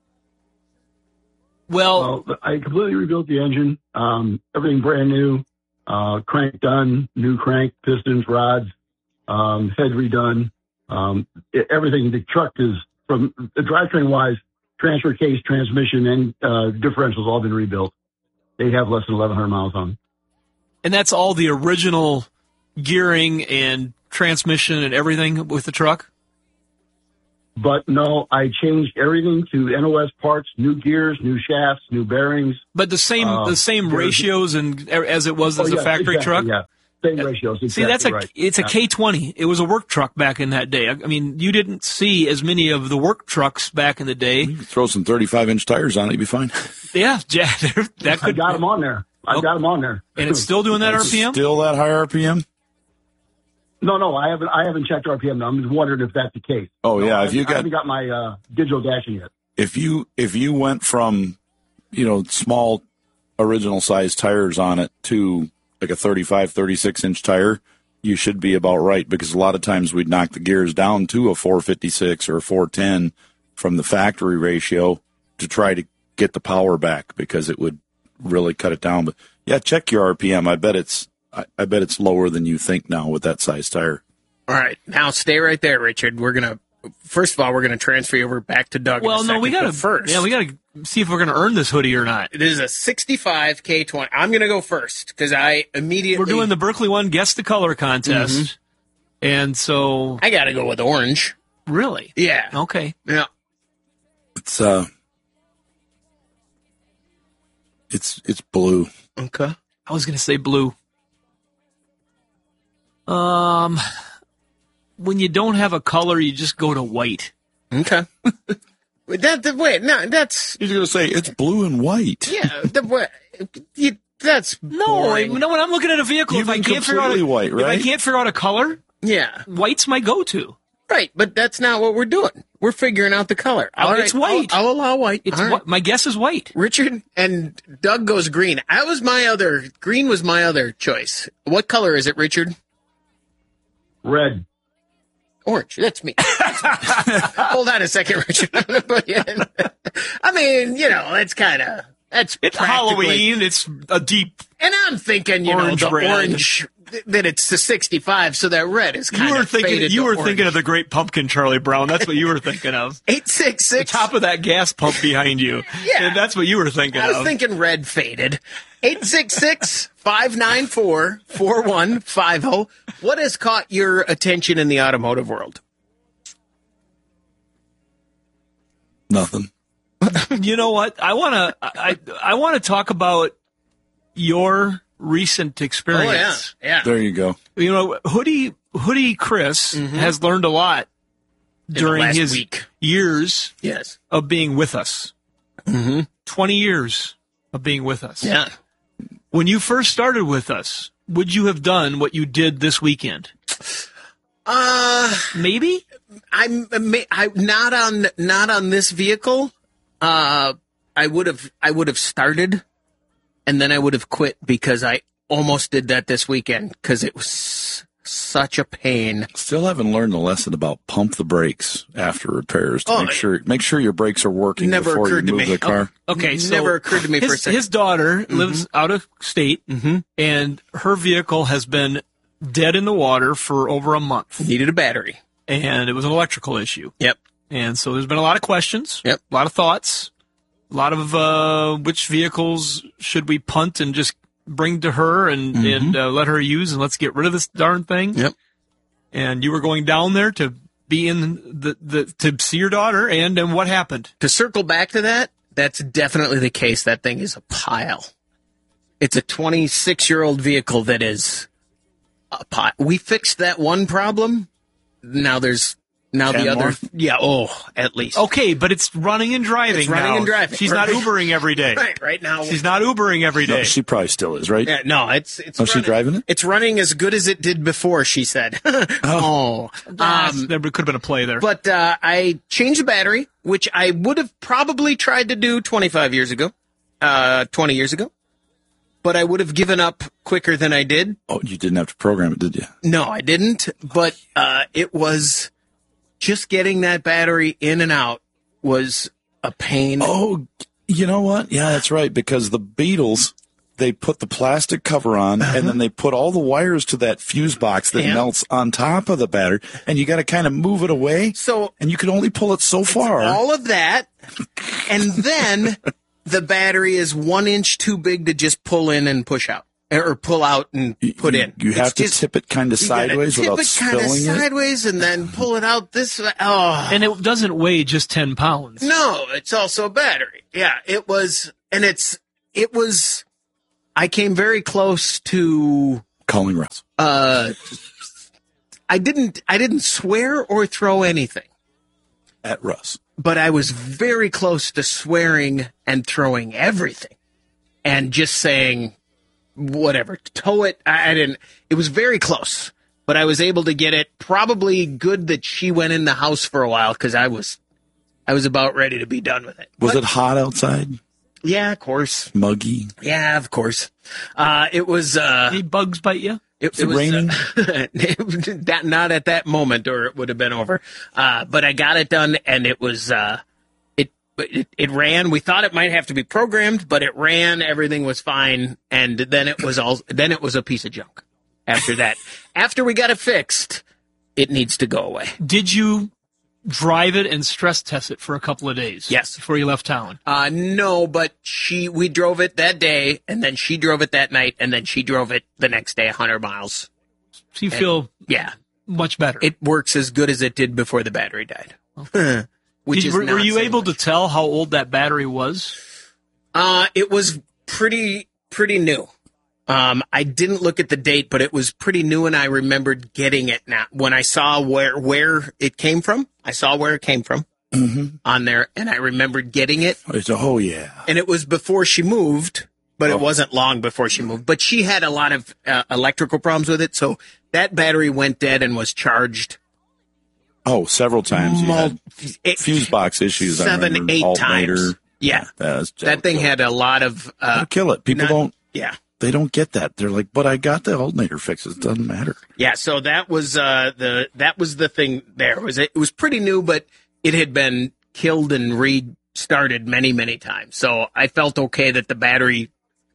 Well, well I completely rebuilt the engine. Um, everything brand new. Uh, crank done, new crank, pistons, rods, um, head redone. Um, it, everything. The truck is from the drivetrain wise, transfer case, transmission, and uh, differentials all been rebuilt. They have less than eleven hundred miles on. And that's all the original gearing and transmission and everything with the truck? But no, I changed everything to N O S parts, new gears, new shafts, new bearings. But the same uh, the same ratios and as it was as oh, a yeah, factory exactly, truck? Yeah, same ratios. Exactly. See, that's a right. it's a yeah. K twenty. It was a work truck back in that day. I mean, you didn't see as many of the work trucks back in the day. You throw some thirty-five inch tires on it, you'd be fine. Yeah, yeah, that could. I got them on there. I oh. got them on there. And it's still doing that It's R P M? Still that high R P M? No, no, I haven't. I haven't checked R P M. I'm just wondering if that's the case. Oh no, yeah, I, if you I got haven't got my uh, digital dashing yet. if you if you went from, you know, small original size tires on it to like a thirty-five, thirty-six inch tire, you should be about right, because a lot of times we'd knock the gears down to a four fifty-six or a four ten from the factory ratio to try to get the power back, because it would really cut it down. But yeah, check your R P M. I bet it's I, I bet it's lower than you think now with that size tire. All right, now stay right there, Richard. We're gonna first of all we're gonna transfer you over back to Doug. Well, in a no, we second, gotta but first. Yeah, we gotta see if we're gonna earn this hoodie or not. This is a sixty-five K twenty. I'm gonna go first because I immediately We're doing the Berkeley One Guess the Color contest, Mhm. and so I gotta go with orange. Really? Yeah. Okay. Yeah. It's uh, it's it's blue. Okay. I was gonna say blue. Um, when you don't have a color, you just go to white. Okay. that the wait, no, that's You're gonna say it's blue and white. yeah. The way you, that's No, I, boring. no. When I'm looking at a vehicle, You if I mean can't figure out a, completely white, if I right? can't figure out a color, Yeah. white's my go-to. Right, but that's not what we're doing. We're figuring out the color. Oh, All it's right, white. I'll, I'll allow white. It's All right. whi- my guess is white. Richard and Doug goes green. That was my other. Green was my other choice. What color is it, Richard? Red. Orange. That's me. Hold on a second, Richard. I'm gonna put you in. I mean, you know, that's kind of that's It's practically- Halloween. It's a deep. and I'm thinking, you Orange know, the red. orange that it's the sixty-five, so that red is kind You were of thinking. faded You to were orange. thinking of the Great Pumpkin, Charlie Brown. That's what you were thinking of. eight six The six. top of that gas pump behind you. Yeah. And that's what you were thinking I was of. thinking red faded. eight six six, five nine four, four one five zero. What has caught your attention in the automotive world? Nothing. You know what? I want to. I I want to talk about your recent experience. Oh, yeah. Yeah. There you go. You know, Hoodie Hoodie Chris has learned a lot the during last his week. years Yes. of being with us. Mm-hmm. Twenty years of being with us. Yeah. When you first started with us, would you have done what you did this weekend? Uh, Maybe. I'm I not on not on this vehicle. Uh, I would have I would have started, and then I would have quit because I almost did that this weekend because it was such a pain. Still haven't learned the lesson about pump the brakes after repairs to Oh, make sure make sure your brakes are working Never before you occurred to move me. the car. Okay, so Never occurred to me for a his, second. his daughter lives out of state, Mm-hmm. and her vehicle has been dead in the water for over a month. Needed a battery. And it was an electrical issue. Yep. And so there's been a lot of questions. Yep. A lot of thoughts. A lot of uh, which vehicles should we punt and just bring to her and, Mm-hmm. and uh, let her use, and let's get rid of this darn thing. Yep. And you were going down there to be in the, the to see your daughter, and and what happened? To circle back to that, that's definitely the case. That thing is a pile. It's a twenty-six-year-old vehicle that is a pile. We fixed that one problem. Now there's Now ten the other, more? yeah, oh, at least. Okay, but it's running and driving. It's running now. and driving. She's not Right. Ubering every day. Right, right now. She's not Ubering every day. No, she probably still is, right? Yeah, no, it's it's. Oh, she running. driving it? It's running as good as it did before. She said. oh, Um, there could have been a play there. But uh, I changed the battery, which I would have probably tried to do twenty-five years ago, uh, twenty years ago. But I would have given up quicker than I did. Oh, you didn't have to program it, did you? No, I didn't. But uh, it was just getting that battery in and out was a pain. Oh, you know what? Yeah, that's right. Because the Beatles, they put the plastic cover on, and then they put all the wires to that fuse box that Yeah. melts on top of the battery, and you got to kind of move it away. So, and you can only pull it so far. All of that, and then the battery is one inch too big to just pull in and push out, or pull out and put in. You have It's to just- tip it kind of you gotta sideways tip without it kind of spilling it. sideways and then pull it out this way. Oh. And it doesn't weigh just ten pounds. No, it's also a battery. Yeah, it was, and it's, it was, I came very close to, Calling Russ. uh, I didn't, I didn't swear or throw anything, At Russ. but I was very close to swearing and throwing everything and just saying, whatever, tow it. I, I didn't, it was very close, but I was able to get it. Probably good that she went in the house for a while because I was, I was about ready to be done with it. Was it hot outside? Yeah, of course. Muggy? Yeah, of course. Uh, it was, uh, Any bugs bite you? it, Is it was, raining? uh, that, not at that moment or it would have been over. Uh, but I got it done and it was, uh, it, it, it ran. We thought it might have to be programmed, but it ran. Everything was fine. And then it was all, then it was a piece of junk after that. After we got it fixed, it needs to go away. Did you drive it and stress test it for a couple of days? Yes. Before you left town? Uh, no, but she, we drove it that day and then she drove it that night and then she drove it the next day, one hundred miles. So you And- feel yeah, much better. it works as good as it did before the battery died. Which Did- is were, not were you saying able much. to tell how old that battery was? Uh, it was pretty, pretty new. Um, I didn't look at the date, but it was pretty new and I remembered getting it now. When I saw where, where it came from, I saw where it came from Mm-hmm. on there and I remembered getting it. It's a, oh, yeah. And it was before she moved, but Oh. it wasn't long before she moved. But she had a lot of uh, electrical problems with it, so that battery went dead and was charged Oh, several times. You Mul- had eight- fuse box issues. I seven, remember. eight Alternator. times. Yeah, That's- that thing had a lot of. Uh, That'll kill it. People not- don't. Yeah, They don't get that. They're like, but I got the alternator fixes. It doesn't matter. yeah. So that was uh, the that was the thing. There was it. It was pretty new, but it had been killed and restarted many, many times. So I felt okay that the battery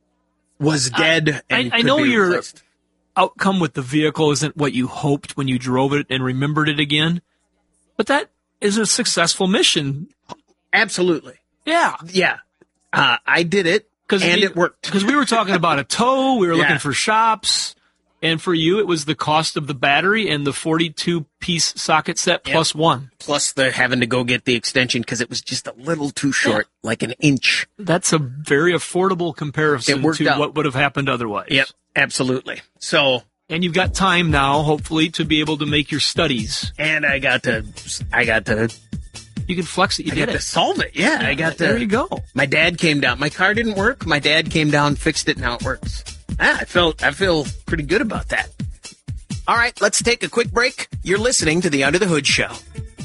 was dead. I, and I could know be your replaced. outcome with the vehicle isn't what you hoped when you drove it and remembered it again, but that is a successful mission. Absolutely. Yeah. Yeah. Uh, I did it, and we, it worked. Because we were talking about a tow, we were Yeah. looking for shops, and for you, it was the cost of the battery and the forty-two piece socket set plus one. Plus the having to go get the extension because it was just a little too short, like an inch. That's a very affordable comparison It worked to out. what would have happened otherwise. Yep, absolutely. So, and you've got time now, hopefully, to be able to make your studies. and I got to, I got to, You can flex it. You I did got it. to solve it. Yeah, I got to. There you go. My dad came down. My car didn't work. My dad came down, fixed it, now it works. Ah, I felt, I feel pretty good about that. All right, let's take a quick break. You're listening to the Under the Hood Show.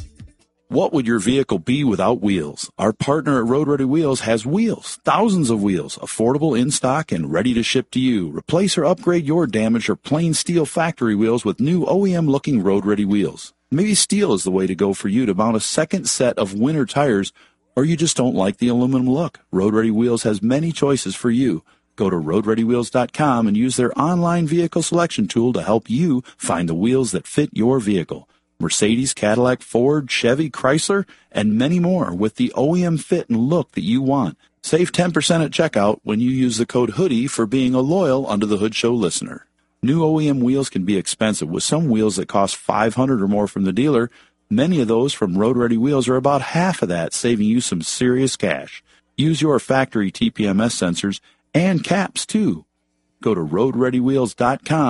What would your vehicle be without wheels? Our partner at Road Ready Wheels has wheels, thousands of wheels, affordable in stock and ready to ship to you. Replace or upgrade your damaged or plain steel factory wheels with new O E M looking Road Ready wheels. Maybe steel is the way to go for you to mount a second set of winter tires, or you just don't like the aluminum look. Road Ready Wheels has many choices for you. Go to road ready wheels dot com and use their online vehicle selection tool to help you find the wheels that fit your vehicle. Mercedes, Cadillac, Ford, Chevy, Chrysler, and many more with the O E M fit and look that you want. Save ten percent at checkout when you use the code HOODIE for being a loyal Under the Hood Show listener. New O E M wheels can be expensive, with some wheels that cost five hundred dollars or more from the dealer. Many of those from Road Ready Wheels are about half of that, saving you some serious cash. Use your factory T P M S sensors and caps, too. Go to road ready wheels dot com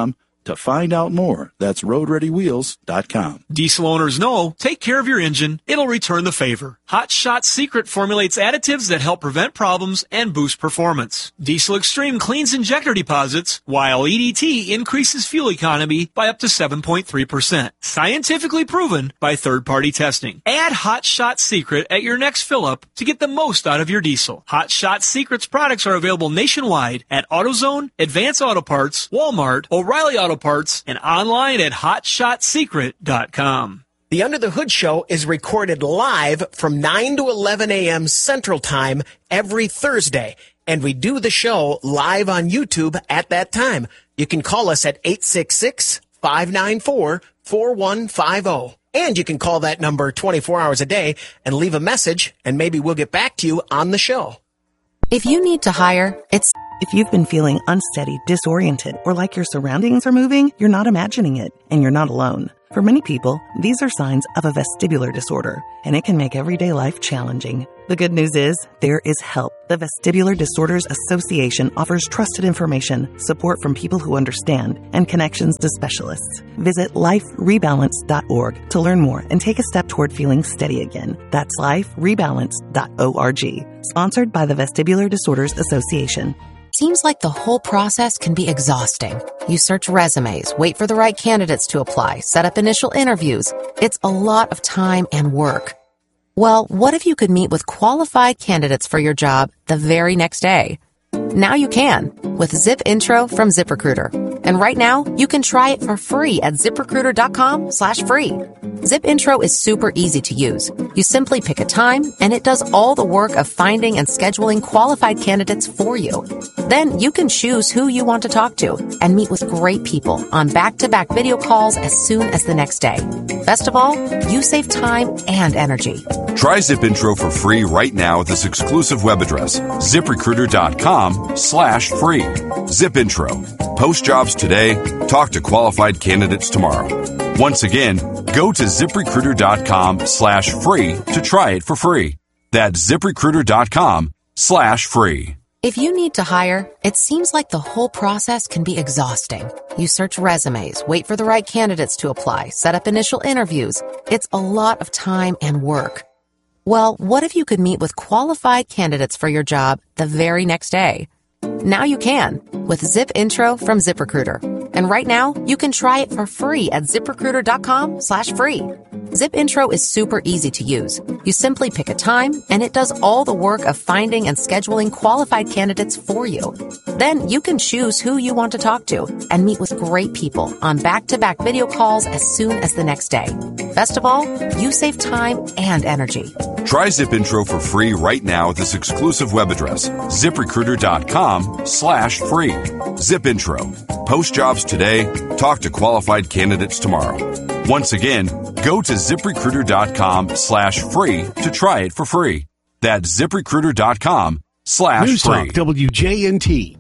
To find out more, that's road ready wheels dot com. Diesel owners know, take care of your engine, it'll return the favor. Hot Shot Secret formulates additives that help prevent problems and boost performance. Diesel Extreme cleans injector deposits, while E D T increases fuel economy by up to seven point three percent. Scientifically proven by third-party testing. Add Hot Shot Secret at your next fill-up to get the most out of your diesel. Hot Shot Secret's products are available nationwide at AutoZone, Advance Auto Parts, Walmart, O'Reilly Auto Parts, and online at hot shot secret dot com. The Under the Hood Show is recorded live from nine to eleven a.m. Central Time every Thursday, and we do the show live on YouTube at that time. You can call us at eight six six, five nine four, four one five zero. And you can call that number twenty-four hours a day and leave a message, and maybe we'll get back to you on the show. If you need to hire, it's... If you've been feeling unsteady, disoriented, or like your surroundings are moving, you're not imagining it, and you're not alone. For many people, these are signs of a vestibular disorder, and it can make everyday life challenging. The good news is, there is help. The Vestibular Disorders Association offers trusted information, support from people who understand, and connections to specialists. Visit life rebalance dot org to learn more and take a step toward feeling steady again. That's life rebalance dot org. Sponsored by the Vestibular Disorders Association. Seems like the whole process can be exhausting. You search resumes, wait for the right candidates to apply, set up initial interviews. It's a lot of time and work. Well, what if you could meet with qualified candidates for your job the very next day? Now you can with Zip Intro from ZipRecruiter. And right now, you can try it for free at ZipRecruiter.com slash free. Zip Intro is super easy to use. You simply pick a time, and it does all the work of finding and scheduling qualified candidates for you. Then you can choose who you want to talk to and meet with great people on back-to-back video calls as soon as the next day. Best of all, you save time and energy. Try Zip Intro for free right now at this exclusive web address, ZipRecruiter.com slash free. Zip Intro. Post jobs today. Talk to qualified candidates tomorrow. Once again, go to ZipRecruiter.com slash free to try it for free. That's ZipRecruiter.com slash free. If you need to hire, it seems like the whole process can be exhausting. You search resumes, wait for the right candidates to apply, set up initial interviews. It's a lot of time and work. Well, what if you could meet with qualified candidates for your job the very next day? Now you can with Zip Intro from ZipRecruiter. And right now, you can try it for free at ZipRecruiter.com slash free. Zip Intro is super easy to use. You simply pick a time, and it does all the work of finding and scheduling qualified candidates for you. Then you can choose who you want to talk to and meet with great people on back-to-back video calls as soon as the next day. Best of all, you save time and energy. Try Zip Intro for free right now at this exclusive web address, ZipRecruiter.com slash free. Zip Intro. Post jobs today. Talk to qualified candidates tomorrow. Once again, go to ZipRecruiter.com slash free to try it for free. That's ZipRecruiter.com slash free. News Talk W J N T.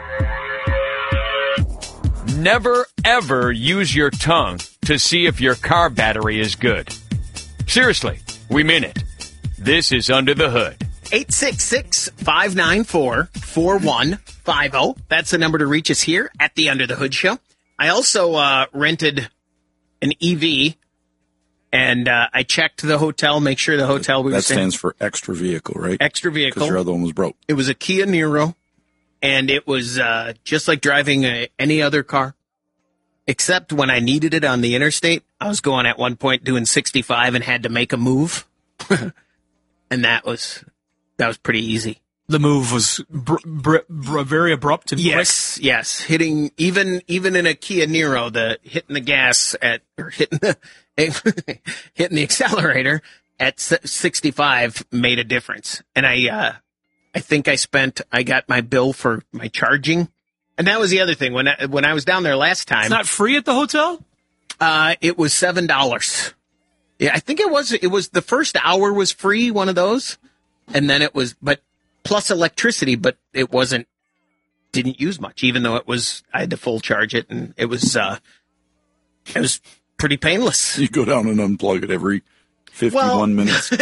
Never, ever use your tongue to see if your car battery is good. Seriously, we mean it. This is Under the Hood. eight six six, five nine four, four one five zero. That's the number to reach us here at the Under the Hood Show. I also uh, rented an E V, and uh, I checked the hotel, make sure the hotel we were That staying. stands for extra vehicle, right? Extra vehicle. Because your other one was broke. It was a Kia Niro, and it was uh, just like driving a, any other car, except when I needed it on the interstate. I was going at one point doing sixty-five and had to make a move, and that was that was pretty easy. The move was br- br- br- very abrupt and yes, quick. Yes, hitting even even in a Kia Niro, the hitting the gas at or hitting the hitting the accelerator at sixty-five made a difference. And I uh, I think I spent I got my bill for my charging, and that was the other thing when I, when I was down there last time. It's not free at the hotel. Uh, it was seven dollars. Yeah, I think it was. It was the first hour was free, one of those, and then it was but. Plus electricity, but it wasn't, didn't use much, even though it was, I had to full charge it, and it was, uh, it was pretty painless. You go down and unplug it every fifty-one Well- minutes.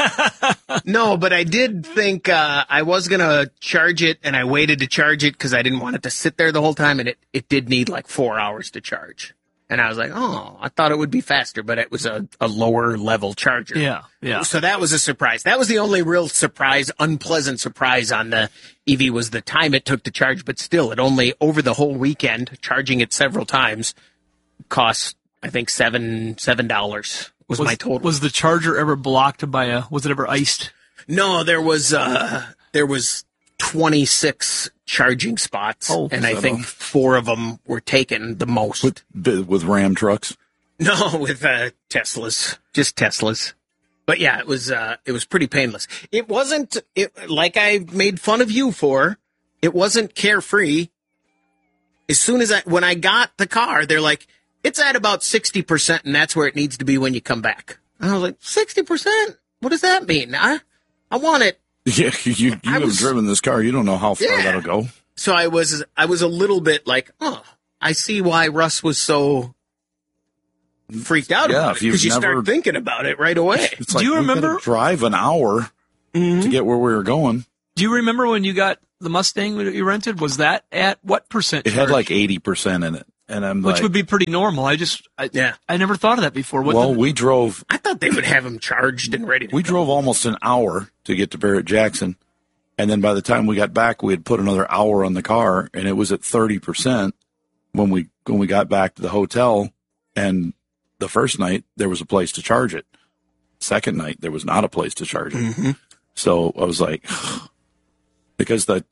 No, but I did think uh, I was going to charge it, and I waited to charge it because I didn't want it to sit there the whole time, and it, it did need like four hours to charge. And I was like, oh, I thought it would be faster, but it was a, a lower level charger. Yeah, yeah. So that was a surprise. That was the only real surprise, unpleasant surprise on the E V was the time it took to charge, but still, it only, over the whole weekend, charging it several times, cost, I think, seven seven dollars was, was my total. Was the charger ever blocked by a, was it ever iced? No, there was, uh, there was twenty-six charging spots, Oh, and I so- think four of them were taken the most. With, with Ram trucks? No, with uh, Teslas, just Teslas. But yeah, it was uh, it was pretty painless. It wasn't it, like I made fun of you for. It wasn't carefree. As soon as I when I got the car, they're like, it's at about sixty percent, and that's where it needs to be when you come back. And I was like, sixty percent? What does that mean? I I want it. Yeah, you, you I have was- driven this car. You don't know how far Yeah. that'll go. So I was I was a little bit like, oh, I see why Russ was so freaked out Yeah, about if it, because you've you never- start thinking about it right away. It's like, we gotta drive an hour to get where we were going? Do you remember when you got the Mustang that you rented? Was that at what percent? It had charge? like eighty percent in it. And I'm Which like, would be pretty normal. I just, I, yeah. I never thought of that before. What well, the- we drove, I thought they would have them charged and ready to we drove almost an hour to get to Barrett Jackson. And then by the time we got back, we had put another hour on the car, and it was at thirty percent when we, when we got back to the hotel. And the first night there was a place to charge it. Second night, there was not a place to charge it. Mm-hmm. So I was like, because the,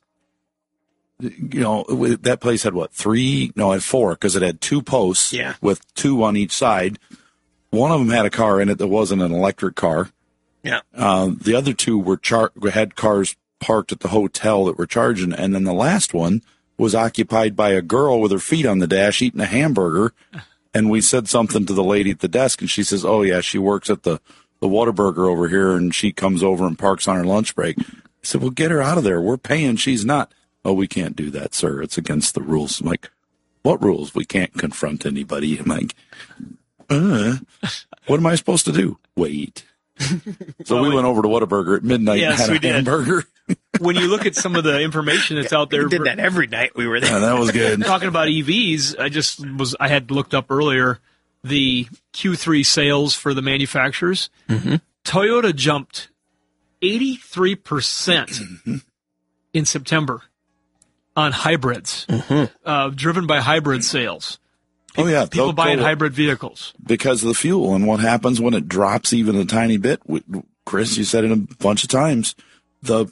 you know, that place had what, three? No, it had four, because it had two posts Yeah. with two on each side. One of them had a car in it that wasn't an electric car. Yeah. Uh, the other two were char- had cars parked at the hotel that were charging. And then the last one was occupied by a girl with her feet on the dash eating a hamburger. And we said something to the lady at the desk, and she says, oh, yeah, she works at the, the Whataburger over here, and she comes over and parks on her lunch break. I said, well, get her out of there. We're paying. She's not. Oh, we can't do that, sir. It's against the rules. I'm like, what rules? We can't confront anybody. I'm like, uh, what am I supposed to do? Wait. So we went over to Whataburger at midnight Yes, and had we a did. hamburger. when you look at some of the information that's out there, We did that every night we were there. Yeah, that was good. Talking about E Vs, I just was I had looked up earlier the Q three sales for the manufacturers. Mm-hmm. Toyota jumped eighty-three percent in September on hybrids, Mm-hmm. uh, driven by hybrid sales. Oh, yeah. People they'll buying go- hybrid vehicles. because of the fuel and what happens when it drops even a tiny bit. We- Chris, you said it a bunch of times. The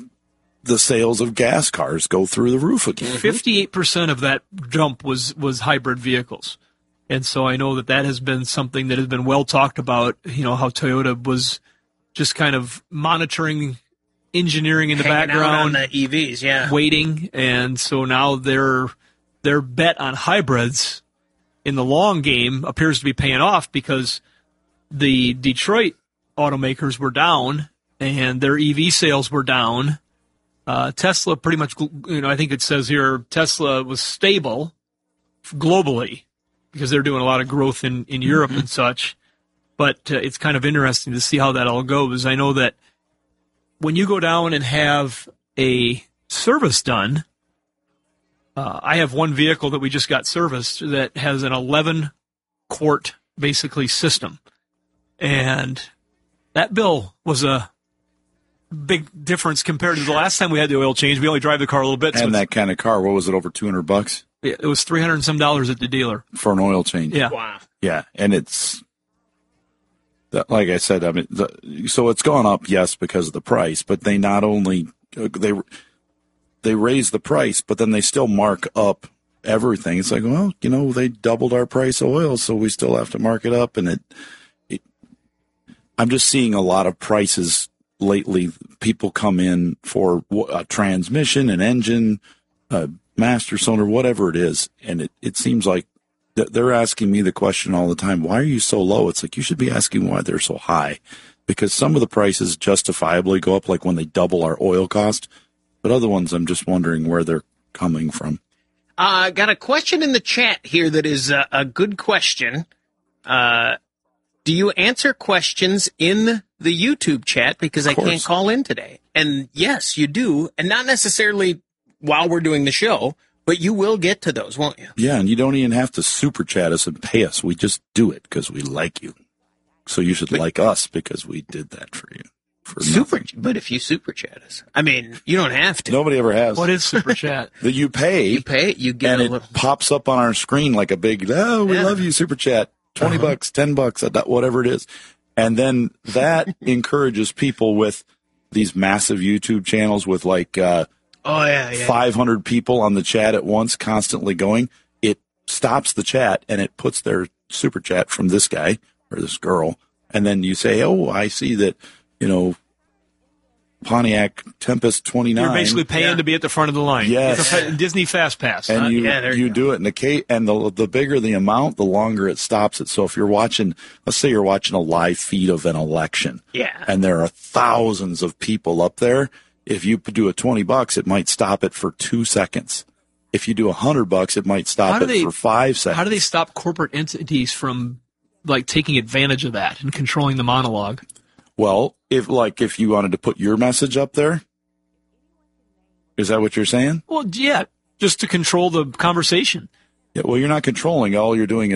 the sales of gas cars go through the roof again. Fifty-eight percent of that jump was was hybrid vehicles, and so I know that that has been something that has been well talked about. You know how Toyota was just kind of monitoring engineering in the Hanging out background, on the E Vs, yeah. waiting, and so now their their bet on hybrids in the long game appears to be paying off because the Detroit automakers were down and their E V sales were down. Uh, Tesla pretty much, you know, I think it says here Tesla was stable globally because they're doing a lot of growth in, in Europe and such. But uh, it's kind of interesting to see how that all goes. I know that when you go down and have a service done, uh, I have one vehicle that we just got serviced that has an eleven quart basically system. And that bill was a big difference compared to the last time we had the oil change. We only drive the car a little bit. So And it's- that kind of car, what was it, over two hundred bucks it was three hundred and some dollars at the dealer. for an oil change? Yeah. Wow. Yeah, and it's that, like I said. I mean, the, so it's gone up, yes, because of the price. But they not only they they raise the price, but then they still mark up everything. It's like, well, you know, they doubled our price of oil, so we still have to mark it up. And it, it I'm just seeing a lot of prices lately. People come in for a transmission, an engine, a master cylinder, whatever it is, and it, it seems like they're asking me the question all the time, why are you so low? It's like, you should be asking why they're so high, because some of the prices justifiably go up, like when they double our oil cost, but other ones I'm just wondering where they're coming from. Uh, got a question in the chat here that is a, a good question. Uh, Do you answer questions in the YouTube chat? Because I can't call in today. And yes, you do. And not necessarily while we're doing the show, but you will get to those, won't you? Yeah, and you don't even have to super chat us and pay us. We just do it because we like you. So you should but, like us because we did that for you. For super, but if you super chat us, I mean, you don't have to. Nobody ever has. What is super chat? That you pay. You pay, you get and a it little... pops up on our screen like a big, oh, we yeah. love you, super chat. twenty uh-huh. bucks, ten bucks, whatever it is. And then that encourages people with these massive YouTube channels with like uh, oh, yeah, yeah, five hundred yeah. people on the chat at once constantly going. It stops the chat and it puts their super chat from this guy or this girl. And then you say, oh, I see that, you know, Pontiac Tempest twenty-nine. You're basically paying yeah. to be at the front of the line. Yes. It's a Disney Fast Pass. And huh? you, yeah, you you do it. And, the, and the, the bigger the amount, the longer it stops it. So if you're watching, let's say you're watching a live feed of an election. Yeah. And there are thousands of people up there. If you do a twenty bucks, it might stop it for two seconds. If you do a hundred bucks, it might stop it they, for five seconds. How do they stop corporate entities from like taking advantage of that and controlling the monologue? Well, if like if you wanted to put your message up there, is that what you're saying? Well, yeah, just to control the conversation. Yeah, well, you're not controlling. All you're doing is